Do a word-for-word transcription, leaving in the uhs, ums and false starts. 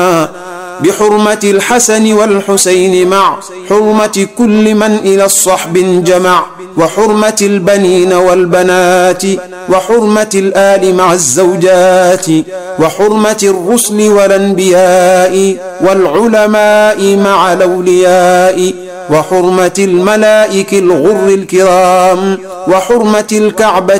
بحرمة الحسن والحسين مع حرمة كل من إلى الصحب جمع، وحرمة البنين والبنات، وحرمة الآل مع الزوجات، وحرمة الرسل والأنبياء والعلماء مع الأولياء، وحرمة الملائك الغر الكرام، وحرمة الكعبة